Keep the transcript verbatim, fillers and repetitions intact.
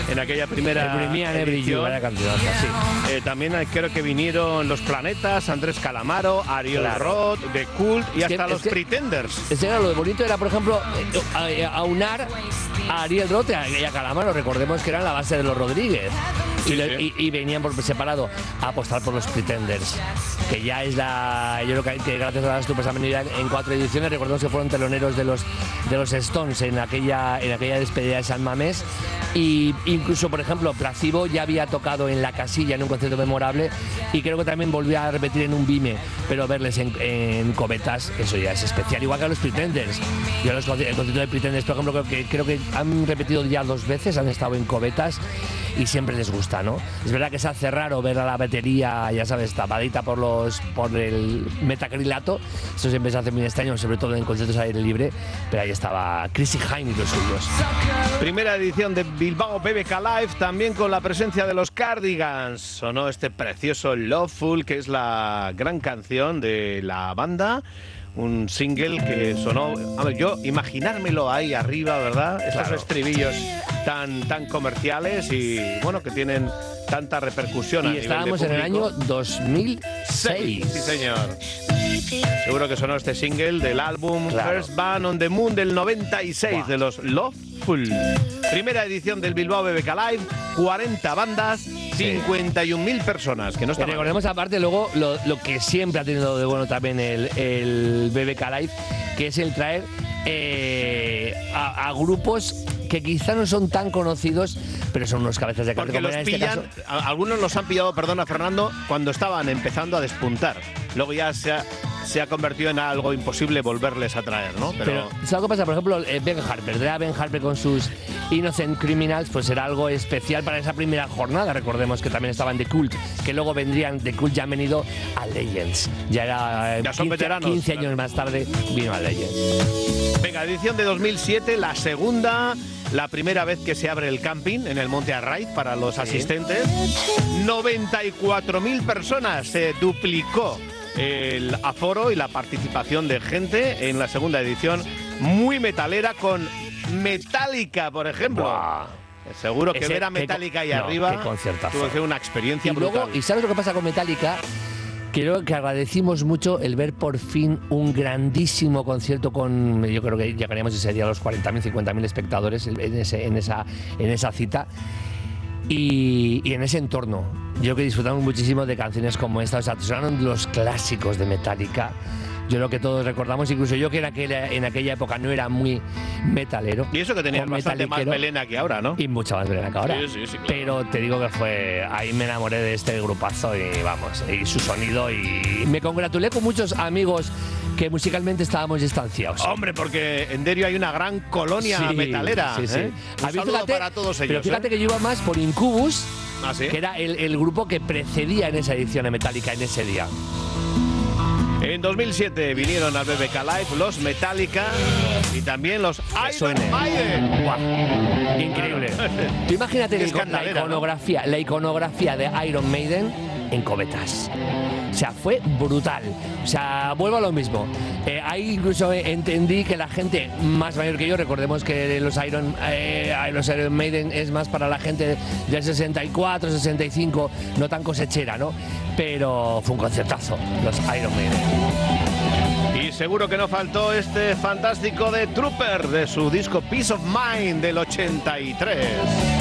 en aquella primera edición. Vaya cantidad, sí. Eh, también creo que vinieron Los Planetas, Andrés Calamaro, Ariel Claro. Roth, The Cult y Es hasta que- los es que- Pretenders. Ese era lo de bonito, era por ejemplo eh, a- aunar a Ariel Roth y a, y a Calamaro. Recordemos que eran la base de los Rodríguez. Y, Sí, le- sí. y- y venían por separado a apostar por los Pretenders, que ya es la. Yo creo que, que gracias a la estupenda venida en cuatro ediciones, recordemos que fueron teloneros de los de los Stones en aquella en aquella despedida de San Mamés. Y incluso, por ejemplo, Placebo ya había tocado en La Casilla en un concierto memorable y creo que también volvió a repetir en un Vime, pero verles en, en Cometas, eso ya es especial, igual que a los Pretenders. Yo los, el concierto de Pretenders, por ejemplo, creo que, creo que han repetido ya dos veces, han estado en Cometas y siempre les gusta, ¿no? Es verdad que se hace raro ver a la batería, ya sabes, tapadita por los por el metacrilato, eso siempre se hace muy extraño, sobre todo en conciertos al aire libre, pero ahí estaba Chrissy Hynde y los suyos. Primera edición de Bilbao B B K Live, también con la presencia de los Cardigans. Sonó este precioso Loveful, que es la gran canción de la banda. Un single que sonó, a ver, yo imaginármelo ahí arriba, ¿verdad? Estos Claro. estribillos tan, tan comerciales y, bueno, que tienen tanta repercusión a Y nivel estábamos de en el público. año dos mil seis. Sí, señor. Seguro que sonó este single del álbum Claro. First Band on the Moon del noventa y seis. Wow. De los Loveful. Primera edición del Bilbao B B K Live, cuarenta bandas, cincuenta y un mil personas, que no está Y mal. recordemos aparte luego lo, lo que siempre ha tenido de bueno también el, el B B K Live, que es el traer eh, a, a grupos que quizá no son tan conocidos, pero son unos cabezas de cartel. Porque como los era en este pillan, caso. a- algunos los han pillado, perdona Fernando, cuando estaban empezando a despuntar. Luego ya se ha, se ha convertido en algo imposible volverles a traer, ¿no? Pero, ¿sabes lo que pasa? Por ejemplo, eh, Ben Harper, de Ben Harper con sus Innocent Criminals, pues era algo especial para esa primera jornada. Recordemos que también estaban The Cult, que luego vendrían, The Cult ya han venido a Legends. Ya era eh, Ya son veteranos. quince años más tarde vino a Legends. Venga, edición de dos mil siete, la segunda, la primera vez que se abre el camping en el Monte Arraiz para los Sí. asistentes. noventa y cuatro mil personas, se duplicó el aforo y la participación de gente en la segunda edición, muy metalera, con Metallica, por ejemplo. Buah. Seguro que Ese- ver a qué Metallica co- ahí no, arriba qué conciertazo. tuvo que ser una experiencia Y luego, brutal. ¿y sabes lo que pasa con Metallica? Creo que agradecimos mucho el ver por fin un grandísimo concierto con, yo creo que llegaríamos ese día a los cuarenta mil, cincuenta mil espectadores en, ese, en, esa, en esa cita y, y en ese entorno. Yo creo que disfrutamos muchísimo de canciones como esta, o sea, sonaron los clásicos de Metallica. Yo creo que todos recordamos, incluso yo que en aquella, en aquella época no era muy metalero. Y eso que tenías o bastante más metaliquero, melena que ahora, ¿no? y mucha más melena que ahora. Sí, sí, sí, claro. Pero te digo que fue. Ahí me enamoré de este grupazo y vamos, y su sonido. Y me congratulé con muchos amigos que musicalmente estábamos distanciados. Hombre, porque en Derio hay una gran colonia Sí, metalera. sí, sí. ¿eh? Un A mí, saludo fíjate, para todos ellos. Pero fíjate ¿eh? que yo iba más por Incubus, ¿Ah, sí? que era el, el grupo que precedía en esa edición de Metallica en ese día. En dos mil siete vinieron al B B K Live los Metallica y también los Iron suene. Maiden. ¡Guau! Increíble. Tú imagínate Qué la, ico- la escandalera, ¿no? iconografía, la iconografía de Iron Maiden en Cometas. O sea, fue brutal. O sea, vuelvo a lo mismo. Eh, ahí incluso entendí que la gente más mayor que yo, recordemos que los Iron, eh, los Iron Maiden es más para la gente del sesenta y cuatro, sesenta y cinco, no tan cosechera, ¿no? Pero fue un concertazo, los Iron Maiden. Y seguro que no faltó este fantástico de Trooper de su disco Peace of Mind del ochenta y tres.